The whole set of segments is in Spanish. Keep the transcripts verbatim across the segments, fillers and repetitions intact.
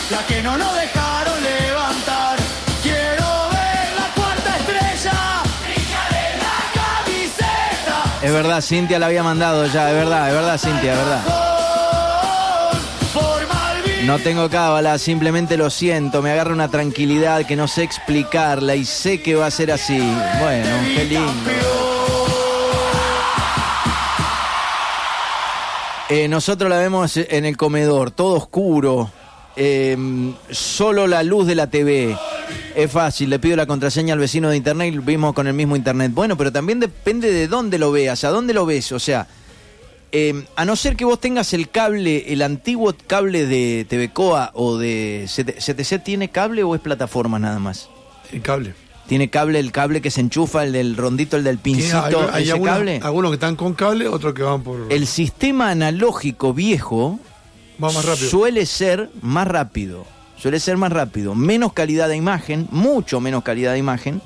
la que no nos dejaron levantar. Quiero ver la cuarta estrella brillar en la camiseta. Es verdad, Cintia la había mandado ya, es verdad, es verdad, Cintia, es verdad. No tengo cábala, simplemente lo siento, me agarra una tranquilidad que no sé explicarla y sé que va a ser así. Bueno, qué lindo. Eh, nosotros la vemos en el comedor, todo oscuro, eh, solo la luz de la T V. Es fácil, le pido la contraseña al vecino de internet y lo vimos con el mismo internet. Bueno, pero también depende de dónde lo veas, a dónde lo ves, o sea... Eh, a no ser que vos tengas el cable, el antiguo cable de T V Coa o de C T C, ¿tiene cable o es plataforma nada más? El cable. ¿Tiene cable, el cable que se enchufa, el del rondito, el del pincito, hay, hay ese algunos, cable? Algunos que están con cable, otros que van por... El sistema analógico viejo va más rápido. Suele ser más rápido, suele ser más rápido, menos calidad de imagen, mucho menos calidad de imagen,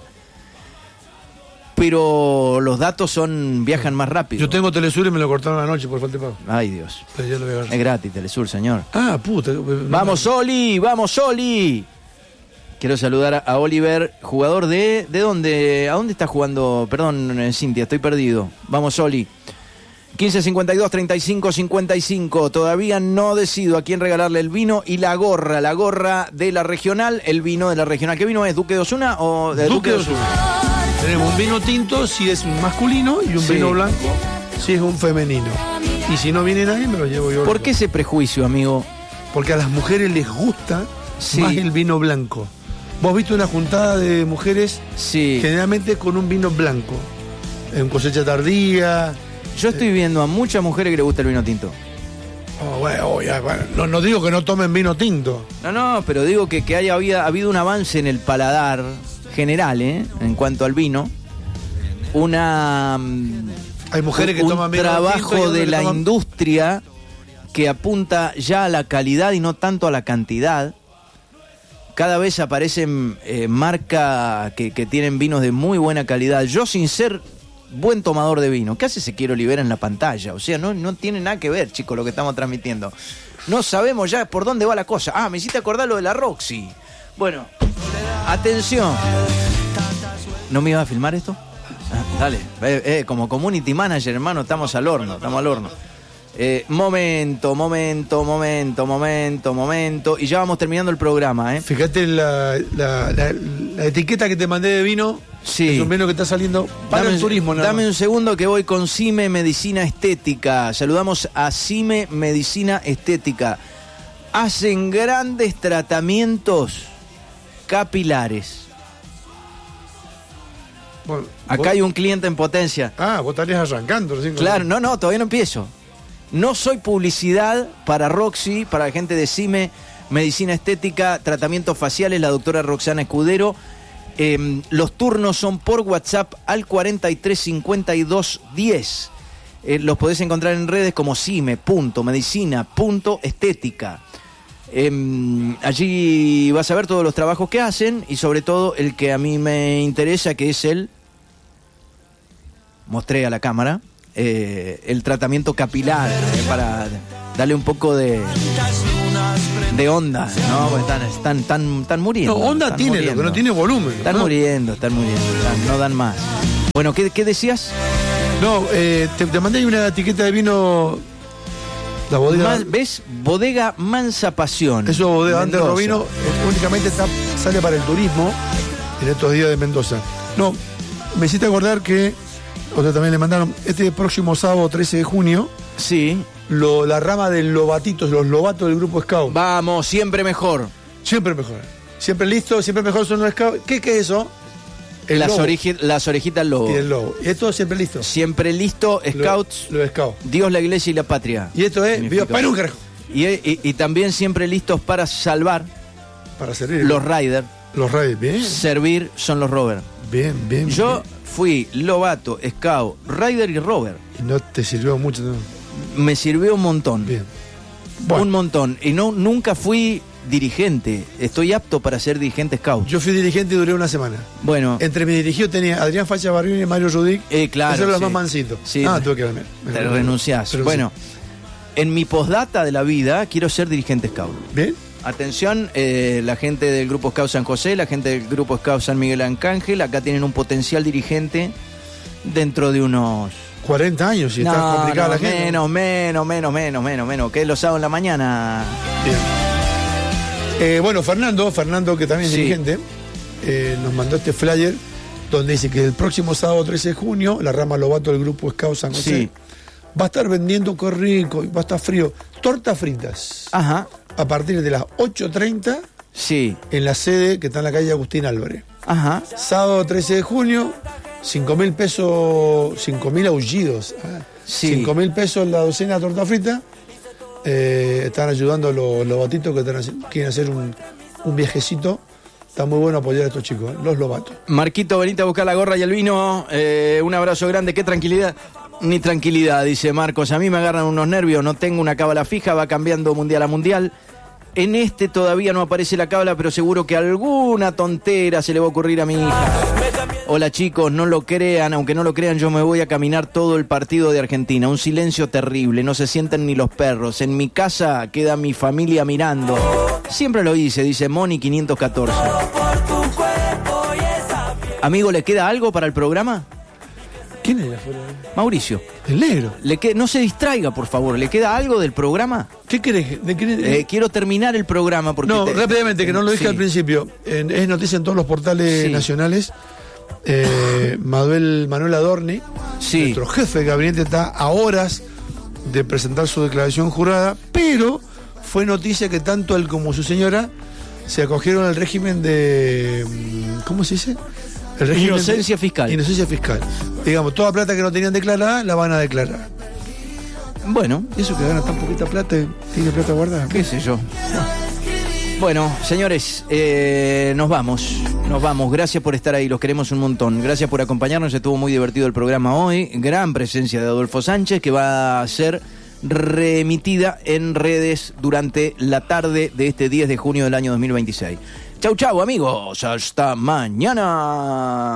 pero los datos son viajan más rápido. Yo tengo Telesur y me lo cortaron anoche por falta de pago. Ay, Dios. Pero ya lo voy a agarrar. Es gratis Telesur, señor. Ah, puta. ¡Vamos, Oli! ¡Vamos, Oli! Quiero saludar a Oliver, jugador de... ¿De dónde? ¿A dónde está jugando? Perdón, Cintia, estoy perdido. Vamos, Oli. quince cincuenta y dos treinta y cinco cincuenta y cinco. Todavía no decido a quién regalarle el vino y la gorra. La gorra de la regional, el vino de la regional. ¿Qué vino es? ¿Duque de Osuna o de Duque de Osuna? Tenemos un vino tinto si es un masculino y un sí. vino blanco si es un femenino. Y si no viene nadie, me lo llevo yo. ¿Por qué ese prejuicio, amigo? Porque a las mujeres les gusta sí. más el vino blanco. Vos viste una juntada de mujeres sí. generalmente con un vino blanco. En cosecha tardía. Yo estoy eh. viendo a muchas mujeres que les gusta el vino tinto. Oh, bueno, oh, ya, bueno. No, no digo que no tomen vino tinto. No, no, pero digo que, que haya habido, habido un avance en el paladar general, ¿eh? En cuanto al vino. Una... Hay mujeres que un toman vino trabajo tinto de la toman... industria que apunta ya a la calidad y no tanto a la cantidad. Cada vez aparecen eh, marcas que, que tienen vinos de muy buena calidad. Yo, sin ser buen tomador de vino, ¿qué hace Ezequiel Olivera en la pantalla? O sea, no, no tiene nada que ver, chicos, lo que estamos transmitiendo. No sabemos ya por dónde va la cosa. Ah, me hiciste acordar lo de la Roxy. Bueno, atención. ¿No me ibas a filmar esto? Ah, dale, eh, eh, como community manager, hermano, estamos al horno, estamos al horno. Eh, momento, momento, momento, momento, momento. Y ya vamos terminando el programa, ¿eh? Fíjate la, la, la, la etiqueta que te mandé de vino. Sí. Es un vino que está saliendo para dame, el turismo, ¿no? Dame un segundo que voy con Cime Medicina Estética. Saludamos a Cime Medicina Estética. Hacen grandes tratamientos capilares. Bueno, acá vos... hay un cliente en potencia. Ah, vos estarías arrancando. Recién claro, no, no, todavía no empiezo. No soy publicidad para Roxy, para la gente de Cime Medicina Estética, tratamientos faciales, la doctora Roxana Escudero. Eh, los turnos son por WhatsApp al cuarenta y tres cincuenta y dos diez. Eh, los podés encontrar en redes como cime punto medicina punto estética. Eh, allí vas a ver todos los trabajos que hacen y sobre todo el que a mí me interesa, que es el... Mostré a la cámara. Eh, el tratamiento capilar, eh, para darle un poco de de onda, ¿no? Porque están, están, están, están muriendo. No, onda están tiene, muriendo. Lo que no tiene volumen. Están ¿no? muriendo, están muriendo, están, no dan más. Bueno, ¿qué, qué decías? No, eh, te, te mandé una etiqueta de vino. La bodega. Más, ¿ves? Bodega Mansa Pasión. Eso, bodega antes de Robino, eh, únicamente está, sale para el turismo en estos días de Mendoza. No, me hiciste acordar que otra también le mandaron este próximo sábado trece de junio. Sí. Lo, la rama de Lobatitos, los Lobatos del grupo Scout. Vamos, siempre mejor. Siempre mejor. Siempre listo, siempre mejor son los Scout. ¿Qué, qué es eso? El las, origi- las orejitas lobo. Y el lobo. Y esto siempre listo. Siempre listo, Scouts. Los lo Scouts. Dios, la iglesia y la patria. Y esto es viva para un carajo. Y, y, y también siempre listos para salvar. Para servir. Los Riders. Los Riders, bien. Servir son los Rovers. Bien, bien. Yo bien. fui Lobato, Scout, Rider y Rover. Y no te sirvió mucho, ¿no? Me sirvió un montón. Bien. Bueno. Un montón. Y no, nunca fui dirigente. Estoy apto para ser dirigente Scout. Yo fui dirigente y duré una semana. Bueno. Entre mis dirigidos tenía Adrián Facha Barrión y Mario Rudic. Eh, claro. Esos eran sí. los más mansitos. Sí. Ah, tuve que verme. Te renunciás. Renuncié. Bueno, en mi postdata de la vida quiero ser dirigente Scout. Bien. atención, eh, la gente del Grupo Scout San José, la gente del Grupo Scout San Miguel Arcángel, acá tienen un potencial dirigente dentro de unos... cuarenta años y no, está complicada no, la gente. menos, menos, menos, menos, menos, menos, que es los sábados en la mañana. Bien. Eh, bueno, Fernando, Fernando que también es Sí. dirigente, eh, nos mandó este flyer donde dice que el próximo sábado trece de junio, la rama Lobato del Grupo Scout San José Sí. va a estar vendiendo, qué rico, y va a estar frío, tortas fritas. Ajá, A partir de las ocho treinta sí, en la sede que está en la calle Agustín Álvarez. ajá. Sábado trece de junio, cinco mil pesos, cinco mil aullidos. Ah, Sí. cinco mil pesos la docena de torta frita. Eh, están ayudando a los lobatitos que están haci- quieren hacer un, un viajecito. Está muy bueno apoyar a estos chicos, ¿eh? Los lobatos. Marquito, venite a buscar la gorra y el vino. Eh, un abrazo grande, qué tranquilidad. Ni tranquilidad, dice Marcos. A mí me agarran unos nervios, no tengo una cábala fija, va cambiando mundial a mundial. En este todavía no aparece la cábala, pero seguro que alguna tontera se le va a ocurrir a mi hija. Hola chicos, no lo crean, aunque no lo crean, yo me voy a caminar todo el partido de Argentina. Un silencio terrible, no se sienten ni los perros. En mi casa queda mi familia mirando. Siempre lo hice, dice Moni quinientos catorce. Amigo, ¿le queda algo para el programa? ¿Quién es afuera? Mauricio, El negro. le que... no se distraiga, por favor. ¿Le queda algo del programa? ¿Qué querés? ¿De qué- Eh, quiero terminar el programa porque... no, te- rápidamente, que no lo dije Sí. al principio. En- es noticia en todos los portales Sí. nacionales. Eh, Manuel, Manuel Adorni, Sí. nuestro jefe de gabinete, está a horas de presentar su declaración jurada, pero fue noticia que tanto él como su señora se acogieron al régimen de... ¿Cómo se dice? El régimen Inocencia de- fiscal. Inocencia fiscal. Digamos, toda plata que no tenían declarada la van a declarar. Bueno, Y eso que gana tan poquita plata, tiene plata guardada. qué sé yo. Bueno, señores, eh, nos vamos, nos vamos. Gracias por estar ahí, los queremos un montón. Gracias por acompañarnos, estuvo muy divertido el programa hoy. Gran presencia de Adolfo Sánchez, que va a ser reemitida en redes durante la tarde de este diez de junio del año dos mil veintiséis. Chau, chau, amigos. Hasta mañana.